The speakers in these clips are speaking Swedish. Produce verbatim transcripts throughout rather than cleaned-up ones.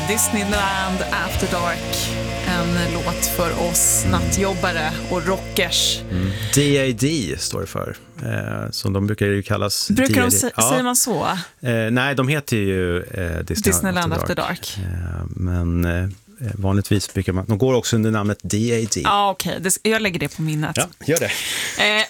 Disneyland After Dark. En låt för oss nattjobbare och rockers. Mm. D A D står det för. Eh, som de brukar ju kallas. Brukar D A D. de, ja. säger man så? Eh, nej, de heter ju eh, Disneyland, Disneyland After Dark. After Dark. Eh, men eh, vanligtvis brukar man... De går också under namnet D A D. Ja, okej. Okay. Jag lägger det på minnet. Ja, gör det. Eh,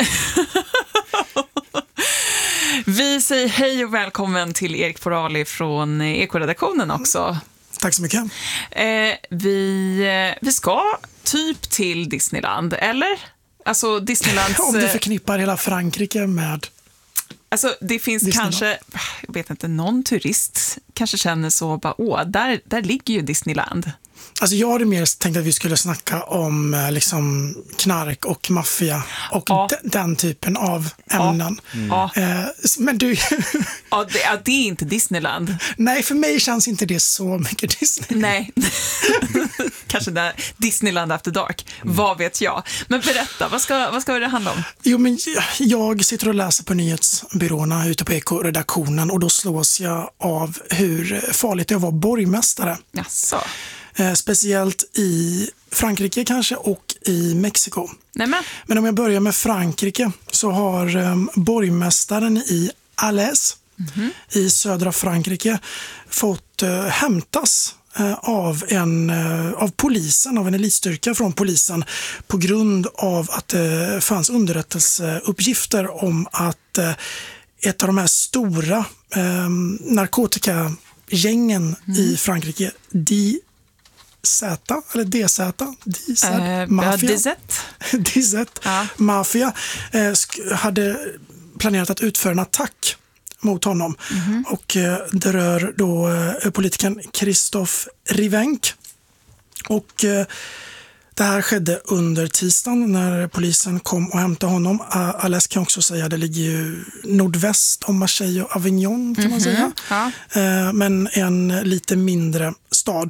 Vi säger hej och välkommen till Erik Porali från Ekoredaktionen också. Tack så mycket. Eh, vi, vi ska typ till Disneyland, eller? Alltså Disneylands... Om du förknippar hela Frankrike med... Alltså det finns Disneyland. kanske, jag vet inte, någon turist kanske känner så, bara, åh, där, där ligger ju Disneyland. Alltså jag hade mer tänkt att vi skulle snacka om liksom knark och maffia och Ja. de, den typen av ämnen. Ja. Eh, men du, Ja, det, ja, det är inte Disneyland. nej, för mig känns inte det så mycket Disney. Nej, kanske där Disneyland After Dark, vad vet jag. Men berätta, vad ska, vad ska det handla om? Jo, men jag sitter och läser på nyhetsbyråerna ute på Ekoredaktionen och då slås jag av hur farligt det är att vara borgmästare. Jaså? Eh, speciellt i Frankrike kanske och i Mexiko. Nämen. Men om jag börjar med Frankrike så har um, borgmästaren i Alès mm-hmm. i södra Frankrike fått uh, hämtas uh, av, en, uh, av polisen, av en elitstyrka från polisen på grund av att det uh, fanns underrättelseuppgifter om att uh, ett av de här stora um, narkotikagängen mm. i Frankrike, de Z, eller D Z, D Z, uh, Mafia. D Z. D Z, ja. Mafia, eh, sk- hade planerat att utföra en attack mot honom. Mm-hmm. Och eh, det rör då eh, politikern Christophe Rivenc. Och eh, det här skedde under tisdagen när polisen kom och hämtade honom. Uh, Alès kan också säga, det ligger ju nordväst om Marseille och Avignon kan mm-hmm. man säga. Ja. Eh, men en lite mindre stad.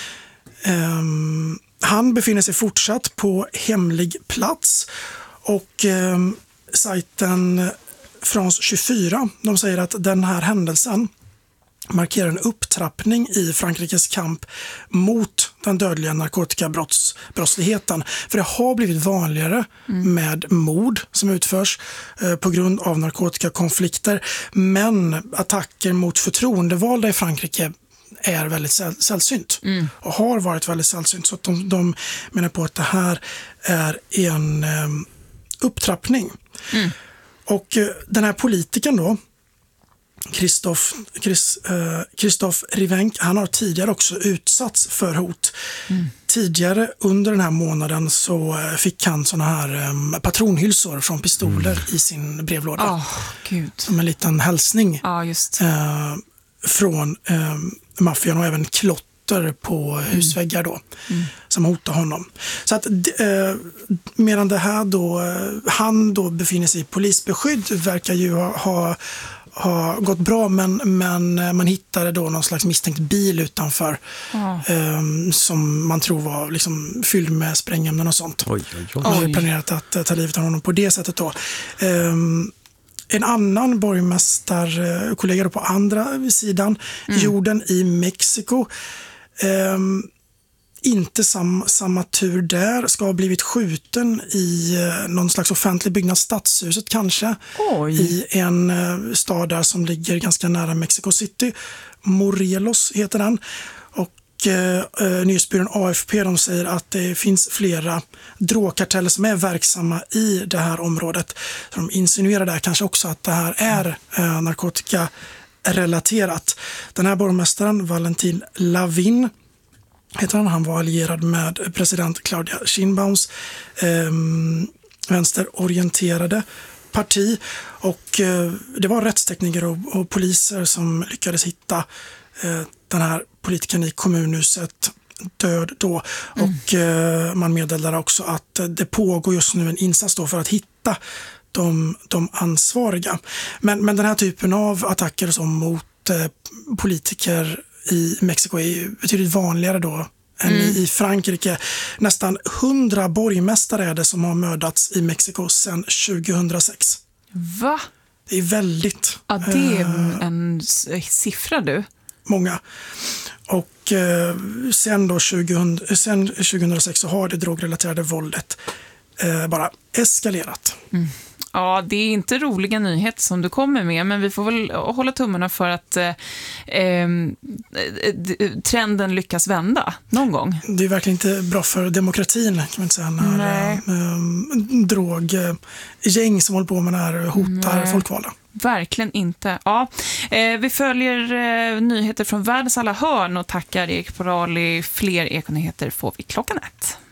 Um, han befinner sig fortsatt på hemlig plats och um, sajten France tjugofyra, de säger att den här händelsen markerar en upptrappning i Frankrikes kamp mot den dödliga narkotikabrottsligheten. För det har blivit vanligare mm. med mord som utförs eh, på grund av narkotikakonflikter, men attacker mot förtroendevalda i Frankrike är väldigt säll- sällsynt mm. och har varit väldigt sällsynt. Så att de, de menar på att det här är en eh, upptrappning. Mm. Och eh, den här politikern då, Christophe, Chris, eh, Christophe Rivenc, han har tidigare också utsatts för hot. Mm. Tidigare under den här månaden så eh, fick han såna här eh, patronhylsor från pistoler mm. i sin brevlåda. Oh, Gud. Som en liten hälsning. Ja, just. Eh, från eh, maffian och även klotter på mm. husväggar då, mm. som hotar honom. Så att eh, medan det här då, eh, han då befinner sig i polisbeskydd, verkar ju ha, ha, ha gått bra, men, men man hittade då någon slags misstänkt bil utanför mm. eh, som man tror var liksom fylld med sprängämnen och sånt. Oj, oj, oj. Man hade planerat att eh, ta livet av honom på det sättet då. Eh, En annan borgmästarkollega på andra sidan mm. jorden i Mexiko, eh, inte sam, samma tur där, ska ha blivit skjuten i eh, någon slags offentlig byggnad, stadshuset kanske, Oj. i en eh, stad där som ligger ganska nära Mexico City. Morelos heter den. Och eh, nyhetsbyrån A F P, de säger att det finns flera drogkarteller som är verksamma i det här området. Så de insinuerar där kanske också att det här är eh, narkotikarelaterat. Den här borgmästaren, Valentin Lavin, heter han. Han var allierad med president Claudia Sheinbaums eh, vänsterorienterade parti. Och eh, det var rättstekniker och, och poliser som lyckades hitta eh, den här politikern i kommunhuset död då. Mm. Och eh, man meddelar också att det pågår just nu en insats då för att hitta de, de ansvariga. Men, men den här typen av attacker som mot eh, politiker i Mexiko är betydligt vanligare då än mm. i Frankrike. Nästan hundra borgmästare är det som har mördats i Mexiko sedan tjugohundrasex. Va? Det är väldigt... Ja, det är en siffra du. många. Och eh, sen, då tjugo, sen tjugohundrasex så har det drogrelaterade våldet eh, bara eskalerat. Mm. Ja, det är inte roliga nyheter som du kommer med, men vi får väl hålla tummarna för att eh, eh, trenden lyckas vända någon gång. Det är verkligen inte bra för demokratin, kan man inte säga, när eh, droggäng som håller på med det här hotar Nej. folkvalda. Verkligen inte. Ja, eh, vi följer eh, nyheter från världens alla hörn och tackar Erik Porali. Fler Ekonyheter får vi klockan ett.